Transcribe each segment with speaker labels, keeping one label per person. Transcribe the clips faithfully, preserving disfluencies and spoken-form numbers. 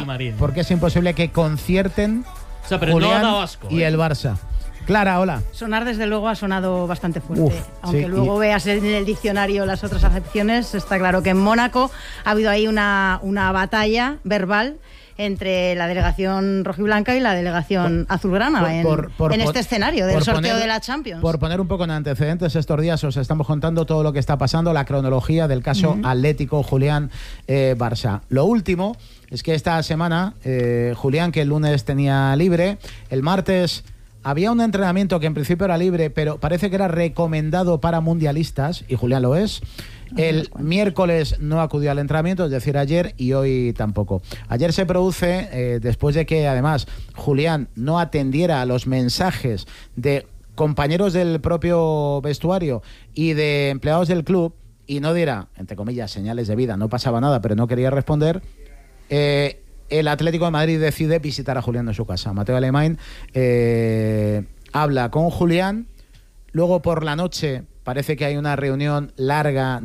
Speaker 1: Gilmarín.
Speaker 2: porque es imposible que concierten
Speaker 1: o sea, pero
Speaker 2: Julián
Speaker 1: no ha dado asco,
Speaker 2: y
Speaker 1: ¿eh?
Speaker 2: el Barça. Clara, hola.
Speaker 3: Sonar, desde luego, ha sonado bastante fuerte.
Speaker 2: Uf,
Speaker 3: Aunque
Speaker 2: sí,
Speaker 3: luego
Speaker 2: y...
Speaker 3: veas en el diccionario las otras acepciones, está claro que en Mónaco ha habido ahí una, una batalla verbal entre la delegación rojiblanca y la delegación por, azulgrana por, en, por, por, en este escenario del sorteo
Speaker 2: poner,
Speaker 3: de la Champions.
Speaker 2: Por poner un poco en antecedentes, estos días os estamos contando todo lo que está pasando, la cronología del caso uh-huh. Atlético Julián eh, Barça. Lo último es que esta semana eh, Julián, que el lunes tenía libre, el martes había un entrenamiento que en principio era libre, pero parece que era recomendado para mundialistas, y Julián lo es. El miércoles no acudió al entrenamiento, es decir, ayer, y hoy tampoco. Ayer se produce, eh, después de que además Julián no atendiera a los mensajes de compañeros del propio vestuario y de empleados del club, y no diera, entre comillas, señales de vida, no pasaba nada, pero no quería responder, eh, el Atlético de Madrid decide visitar a Julián en su casa. Mateo Alemán eh, habla con Julián, luego por la noche parece que hay una reunión larga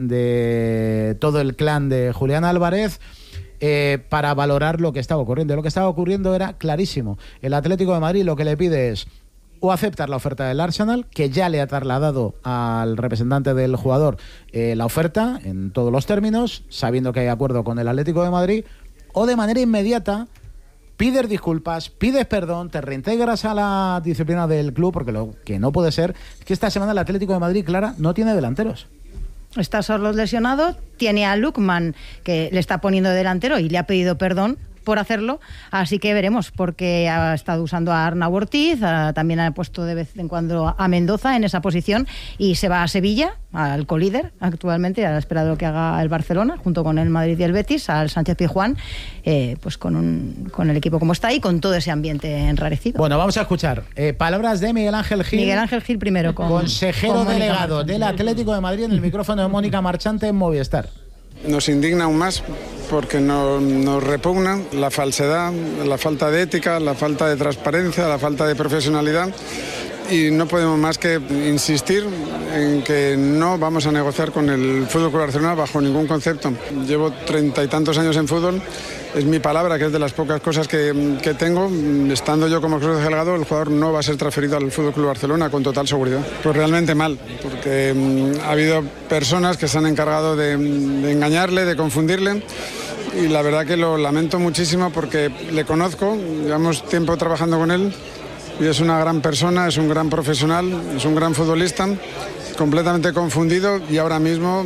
Speaker 2: de todo el clan de Julián Álvarez eh, para valorar lo que estaba ocurriendo. Lo que estaba ocurriendo era clarísimo. El Atlético de Madrid lo que le pide es o aceptar la oferta del Arsenal, que ya le ha trasladado al representante del jugador eh, la oferta en todos los términos, sabiendo que hay acuerdo con el Atlético de Madrid, o de manera inmediata pides disculpas, pides perdón, te reintegras a la disciplina del club, porque lo que no puede ser es que esta semana el Atlético de Madrid, Clara, no tiene delanteros.
Speaker 3: Está Sorloth lesionado, tiene a Lookman, que le está poniendo delantero y le ha pedido perdón por hacerlo, así que veremos, porque ha estado usando a Arnau Ortiz, a, también ha puesto de vez en cuando a Mendoza en esa posición, y se va a Sevilla, al colíder actualmente, a la espera de lo que haga el Barcelona, junto con el Madrid y el Betis, al Sánchez Pizjuán, eh, pues con, un, con el equipo como está y con todo ese ambiente enrarecido.
Speaker 2: Bueno, vamos a escuchar eh, palabras de Miguel Ángel Gil.
Speaker 3: Miguel Ángel Gil primero, con,
Speaker 2: consejero
Speaker 3: con
Speaker 2: delegado del Atlético de Madrid, en el micrófono de Mónica Marchante en Movistar.
Speaker 4: Nos indigna aún más porque nos, nos repugna la falsedad, la falta de ética, la falta de transparencia, la falta de profesionalidad, y no podemos más que insistir en que no vamos a negociar con el F C Barcelona bajo ningún concepto. Llevo treinta y tantos años en fútbol, es mi palabra, que es de las pocas cosas que, que tengo. Estando yo como consejero delegado, el jugador no va a ser transferido al F C Barcelona con total seguridad. Pues realmente mal, porque um, ha habido personas que se han encargado de, de engañarle, de confundirle, y la verdad que lo lamento muchísimo porque le conozco, llevamos tiempo trabajando con él, y es una gran persona, es un gran profesional, es un gran futbolista, completamente confundido y ahora mismo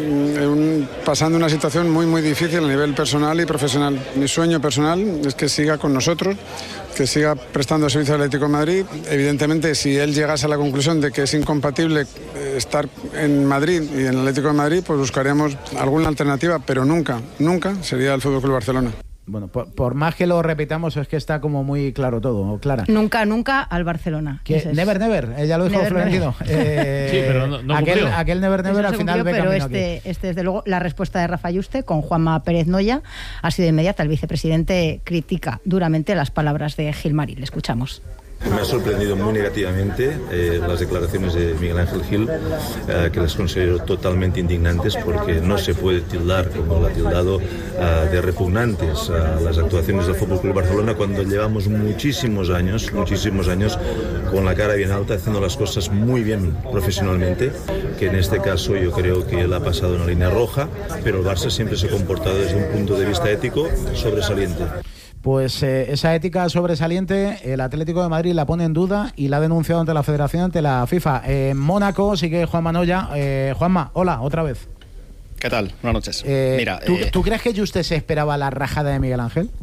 Speaker 4: un, pasando una situación muy muy difícil a nivel personal y profesional. Mi sueño personal es que siga con nosotros, que siga prestando servicio al Atlético de Madrid. Evidentemente, si él llegase a la conclusión de que es incompatible estar en Madrid y en el Atlético de Madrid, pues buscaríamos alguna alternativa, pero nunca, nunca sería el F C Barcelona.
Speaker 2: Bueno, por, por más que lo repitamos, es que está como muy claro todo, Clara.
Speaker 3: Nunca, nunca al Barcelona.
Speaker 2: Que never, never, ella lo dijo
Speaker 3: never,
Speaker 2: Florentino. Eh,
Speaker 1: sí, pero no, no
Speaker 2: aquel, aquel never, never al final
Speaker 3: cumplió,
Speaker 2: ve
Speaker 3: pero
Speaker 2: camino
Speaker 3: este,
Speaker 2: aquí.
Speaker 3: este, desde luego, la respuesta de Rafa Yuste con Juanma Pérez Noya ha sido inmediata. El vicepresidente critica duramente las palabras de Gilmarín. Le escuchamos.
Speaker 5: Me ha sorprendido muy negativamente eh, las declaraciones de Miguel Ángel Gil, eh, que las considero totalmente indignantes, porque no se puede tildar, como lo ha tildado, eh, de repugnantes a las actuaciones del F C Barcelona cuando llevamos muchísimos años, muchísimos años con la cara bien alta, haciendo las cosas muy bien profesionalmente, que en este caso yo creo que él ha pasado una línea roja, pero el Barça siempre se ha comportado desde un punto de vista ético sobresaliente.
Speaker 2: Pues eh, esa ética sobresaliente, el Atlético de Madrid la pone en duda y la ha denunciado ante la Federación, ante la FIFA. En eh, Mónaco sigue Juanma Noya. Eh, Juanma, hola, otra vez.
Speaker 6: ¿Qué tal? Buenas noches.
Speaker 2: Eh,
Speaker 6: Mira,
Speaker 2: ¿tú,
Speaker 6: eh...
Speaker 2: ¿Tú crees que Juste se esperaba la rajada de Miguel Ángel?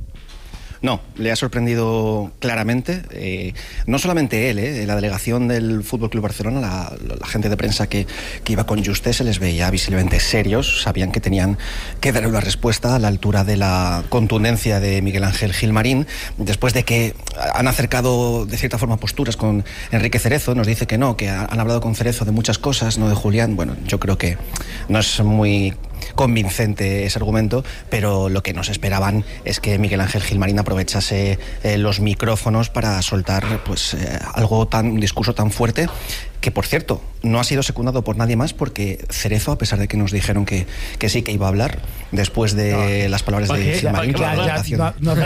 Speaker 6: No, le ha sorprendido claramente, eh, no solamente él, eh, la delegación del F C Barcelona, la, la gente de prensa que, que iba con Juste se les veía visiblemente serios, sabían que tenían que dar una respuesta a la altura de la contundencia de Miguel Ángel Gilmarín, después de que han acercado de cierta forma posturas con Enrique Cerezo, nos dice que no, que han hablado con Cerezo de muchas cosas, no de Julián. Bueno, yo creo que no es muy convincente ese argumento, pero lo que nos esperaban es que Miguel Ángel Gilmarín aprovechase eh, los micrófonos para soltar pues eh, algo tan, un discurso tan fuerte, que por cierto no ha sido secundado por nadie más, porque Cerezo, a pesar de que nos dijeron que, que sí que iba a hablar después de no, las palabras de Gilmarín,
Speaker 2: ya, ya, no, no hace